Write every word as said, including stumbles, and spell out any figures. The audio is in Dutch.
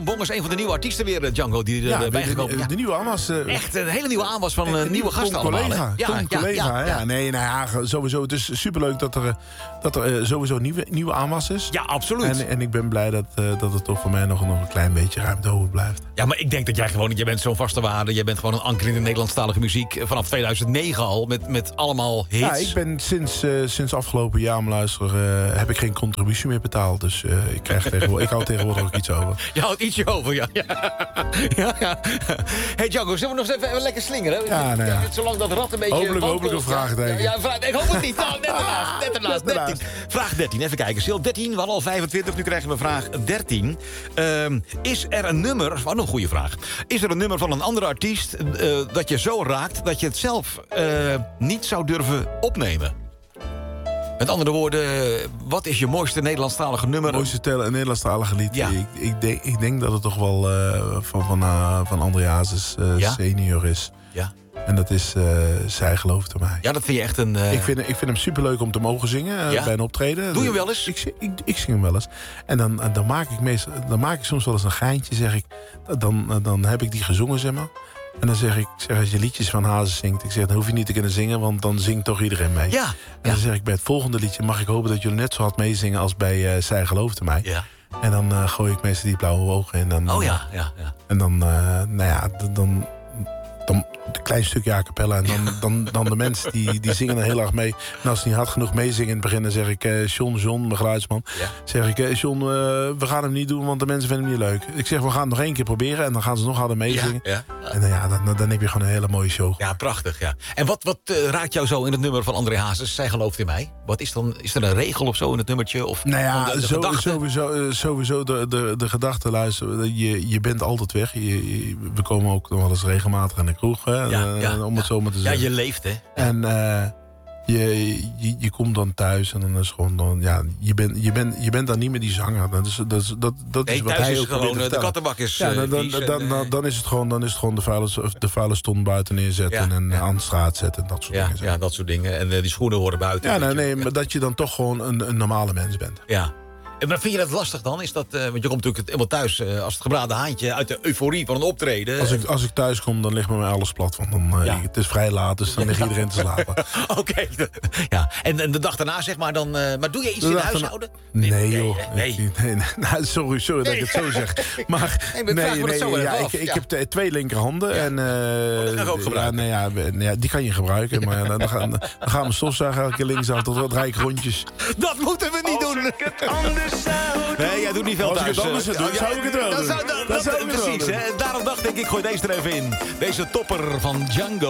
Bong is een van de nieuwe artiesten weer, uh, Django, die er ja, uh, bijgekomen. De, de, de nieuwe aanwas. Uh, Echt een hele nieuwe aanwas van uh, nieuwe gasten allemaal. Collega, Ja, Tom ja, collega. ja, Ja, ja. ja. Nee, nou ja, sowieso. Het is superleuk dat er, dat er uh, sowieso nieuwe, nieuwe aanwas is. Ja, absoluut. En, en ik ben blij dat, uh, dat het toch voor mij nog, nog een klein beetje ruimte over blijft. Ja, maar ik denk dat jij gewoon, jij bent zo'n vaste waarde. Jij bent gewoon een anker in de Nederlandstalige muziek. Vanaf tweeduizend negen al, met, met allemaal hits. Ja, ik ben sinds, uh, sinds afgelopen jaar, maar luister, uh, heb ik geen contributie meer betaald. Dus uh, ik, krijg tegenwoordig, ik hou tegenwoordig ook iets over. Je houdt ietsje over, ja. ja. ja, ja. Hey Django, zullen we nog eens even, even lekker slingeren? Ja, nou ja. Zolang dat rad een beetje... Hopelijk, hopelijk een vraag, denk ik. Ja, ja, vraag, ik hoop het niet. Nou, net ernaast, net ernaast, dertien. Vraag dertien, even kijken. Sil dertien, we hadden al vijfentwintig, nu krijgen we vraag dertien. Uh, is er een nummer... Wat een goede vraag. Is er een nummer van een andere artiest uh, dat je zo raakt dat je het zelf uh, niet zou durven opnemen? Met andere woorden, wat is je mooiste Nederlandstalige nummer? Mooiste tellen, Nederlandstalige lied. Ja. Ik, ik, denk, ik denk dat het toch wel uh, van, van, uh, van André Hazes uh, ja? senior is. Ja. En dat is uh, Zij gelooft in mij. Ja, dat vind je echt een... Uh... Ik, vind, ik vind hem superleuk om te mogen zingen uh, ja? bij een optreden. Doe je wel eens? Ik, ik, ik, ik zing hem wel eens. En dan, dan, maak ik meestal, dan maak ik soms wel eens een geintje, zeg ik. Dan, dan heb ik die gezongen, zeg maar. En dan zeg ik, zeg, als je liedjes van Hazes zingt... ik zeg, dan hoef je niet te kunnen zingen, want dan zingt toch iedereen mee. Ja. En ja. dan zeg ik, bij het volgende liedje mag ik hopen dat jullie net zo hard meezingen... als bij uh, Zij gelooft in mij. Ja. En dan uh, gooi ik meestal die blauwe ogen in. En, oh ja, ja, ja. En dan, uh, nou ja, dan... dan Dan een klein stukje a cappella. En dan, dan, dan de mensen die, die zingen er heel erg mee. En als ze niet hard genoeg meezingen in het begin... dan zeg ik, uh, John, John, mijn geluidsman... Ja. zeg ik, uh, John, uh, we gaan hem niet doen... want de mensen vinden hem niet leuk. Ik zeg, we gaan het nog één keer proberen... en dan gaan ze nog harder meezingen. Ja, ja. En dan, ja, dan, dan heb je gewoon een hele mooie show. Ja, prachtig, ja. En wat, wat uh, raakt jou zo in het nummer van André Hazes? Zij gelooft in mij. Wat is dan, is er een regel of zo in het nummertje? Of nou ja, de, de zo, gedachte? sowieso, uh, sowieso de, de, de gedachte, luisteren. Je, je bent altijd weg. Je, je, we komen ook nog wel eens regelmatig aan de kroeg. Hè, ja, ja, uh, om ja. het zo maar te ja, zeggen. je leeft, hè? Ja. En uh, je, je, je komt dan thuis en dan is gewoon... Dan, ja, je, bent, je, bent, je bent dan niet meer die zanger. Dat is, dat is, dat, dat nee, is wat thuis hij is ook gewoon de kattenbak is ja, dan, dan, vies dan, en, dan, dan is het gewoon, dan is het gewoon de, vuile, de vuile ston buiten neerzetten... Ja, en ja. aan de straat zetten en dat soort ja, dingen. Ja, dat soort dingen. En uh, die schoenen horen buiten. Ja, nee, nee, maar dat je dan toch gewoon een, een normale mens bent. Ja. Maar vind je dat lastig dan? Is dat, uh, want je komt natuurlijk helemaal thuis uh, als het gebraden haantje... uit de euforie van een optreden. Als ik, als ik thuis kom, dan ligt bij mij alles plat. Want dan, uh, ja. Het is vrij laat, dus dan ligt ja. iedereen te slapen. Oké. Okay. Ja. En, en de dag daarna, zeg maar, dan... Uh, maar doe je iets de in het huishouden? Nee, nee, joh. Nee, nee. nee, nee. Nou, sorry, sorry nee. dat ik het zo zeg. Maar nee, nee, nee, nee, zo ja, ik, ik ja. heb twee linkerhanden. Ja. En, uh, oh, dat ga ik ook gebruiken. Ja, nee, ja, ja, die kan je gebruiken. Maar dan, dan, gaan, dan gaan we stofzuigen elke keer links aan tot wat rijk rondjes. Dat moeten we niet Als doen. ik het anders zou doen. Nee, jij doet niet veel Als thuis. ik het anders zou doen, zou ik het wel doen. Dat zou, dat, dat, dat, precies, hè. Daarom dacht ik, ik gooi deze er even in. Deze topper van Django.